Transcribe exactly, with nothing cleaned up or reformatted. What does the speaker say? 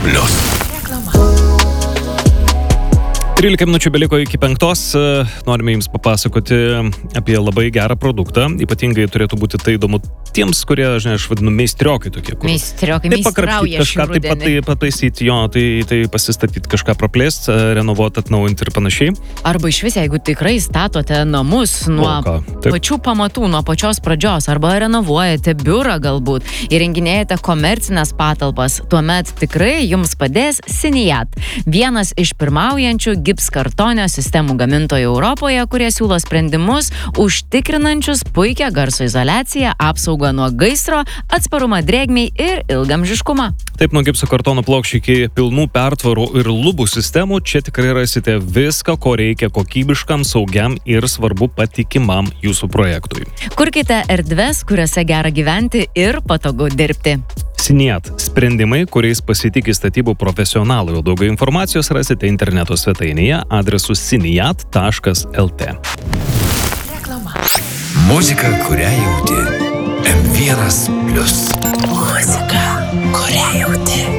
plius. trylika minučių beliko iki penktos. Norime jums papasakoti apie labai gerą produktą. Ypatingai turėtų būti tai įdomu tiems, kurie, žinai, aš vadinu meistriokai tokie. Kur... Meistriokai, tai meistrauja šį kažką, rudenį. tai patai, pataisyti jo, tai, tai pasistatyti kažką praplėsti, renovuoti, atnaujinti ir panašiai. Arba iš vis, jeigu tikrai statote namus nuo pačių pamatų, nuo pačios pradžios, arba renovuojate biurą galbūt, įrenginėjate komercinės patalpas, tuomet tikrai jums padės Sinijat. Vienas iš pirmaujančių gipskartonio sistemų gamintojų Europoje, kurie siūlo sprendimus užtikrinančius puikią garso izoliaciją, apsaugą nuo gaisro, atsparumą drėgmei ir ilgamžiškumą. Taip, nuo gipso kartono plokščių iki pilnų pertvarų ir lubų sistemų, čia tikrai rasite viską, ko reikia kokybiškam, saugiam ir svarbu patikimam jūsų projektui. Kurkite erdves, kuriuose gera gyventi ir patogu dirbti. Sinijat – sprendimai, kuriais pasitikė statybų profesionalai. Daugiau informacijos rasite interneto svetainėje adresu sinijat taškas lt. Muzika, kurią jauti. em vienas plius. Muzika, kurią jauti.